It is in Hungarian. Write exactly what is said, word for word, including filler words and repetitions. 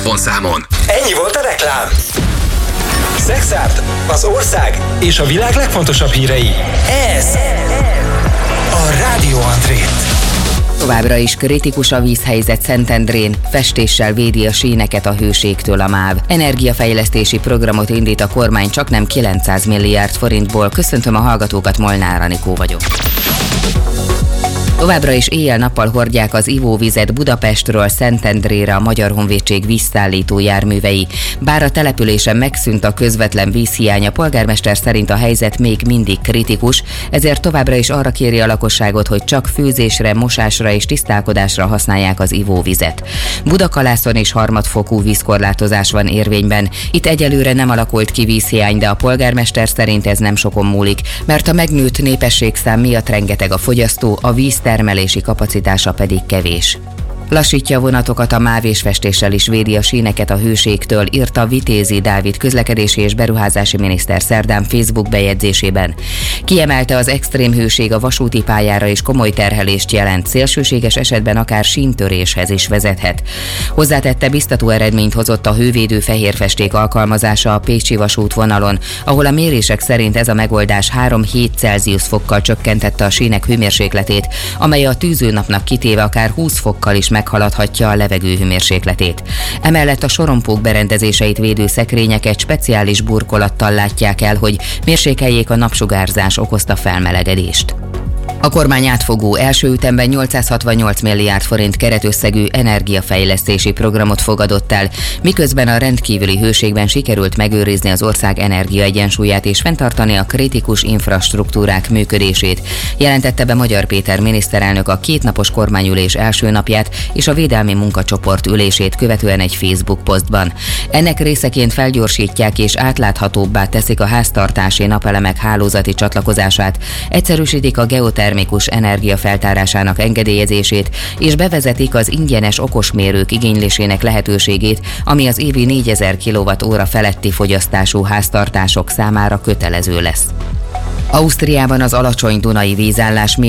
telefonszámon. Ennyi volt a reklám. Szexárd, az ország és a világ legfontosabb hírei. Ez a Rádió André. Továbbra is kritikus a vízhelyzet Szentendrén, festéssel védi a síneket a hőségtől a MÁV. Energiafejlesztési programot indít a kormány csaknem kilencszáz milliárd forintból. Köszöntöm a hallgatókat, Molnár Anikó vagyok. Továbbra is éjjel-nappal hordják az ivóvizet Budapestről Szentendrére a Magyar Honvédség vízszállító járművei. Bár a településen megszűnt a közvetlen vízhiány, a polgármester szerint a helyzet még mindig kritikus, ezért továbbra is arra kéri a lakosságot, hogy csak főzésre, mosásra és tisztálkodásra használják az ivóvizet. Budakalászon is harmadfokú vízkorlátozás van érvényben. Itt egyelőre nem alakult ki vízhiány, de a polgármester szerint ez nem sokon múlik, mert a megnőtt népességszám miatt rengeteg a fogyasztó, a víz termelési kapacitása pedig kevés. Lassítja a vonatokat a MÁV és festéssel is védi a síneket a hőségtől, írta Vitézi Dávid közlekedési és beruházási miniszter szerdán Facebook bejegyzésében. Kiemelte, az extrém hőség a vasúti pályára is komoly terhelést jelent, szélsőséges esetben akár síntöréshez is vezethet. Hozzátette, biztató eredményt hozott a hővédő fehérfesték alkalmazása a pécsi vasútvonalon, ahol a mérések szerint ez a megoldás három-hét Celsius fokkal csökkentette a sínek hőmérsékletét, amely a tűzőnapnak kitéve akár húsz fokkal is meghaladhatja a levegő hőmérsékletét. Emellett a sorompók berendezéseit védő szekrényeket speciális burkolattal látják el, hogy mérsékeljék a napsugárzás okozta felmelegedést. A kormány átfogó első ütemben nyolcszázhatvannyolc milliárd forint keretösszegű energiafejlesztési programot fogadott el, miközben a rendkívüli hőségben sikerült megőrizni az ország energiaegyensúlyát és fenntartani a kritikus infrastruktúrák működését, jelentette be Magyar Péter miniszterelnök a kétnapos kormányülés első napját és a védelmi munkacsoport ülését követően egy Facebook posztban. Ennek részeként felgyorsítják és átláthatóbbá teszik a háztartási napelemek hálózati csatlakozását, egyszerűsítik a geotermikus termikus energia feltárásának engedélyezését, és bevezetik az ingyenes okosmérők igénylésének lehetőségét, ami az évi négyezer kilowatt-óra feletti fogyasztású háztartások számára kötelező lesz. Ausztriában az alacsony dunai vízállás